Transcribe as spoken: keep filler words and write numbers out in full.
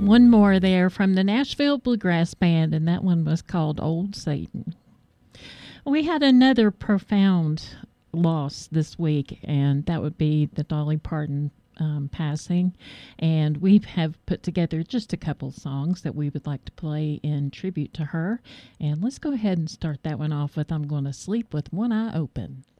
One more there from the Nashville Bluegrass Band, and that one was called Old Satan. We had another profound loss this week, and that would be the Dolly Parton um, passing. And we have put together just a couple songs that we would like to play in tribute to her. And let's go ahead and start that one off with I'm Gonna Sleep with One Eye Open.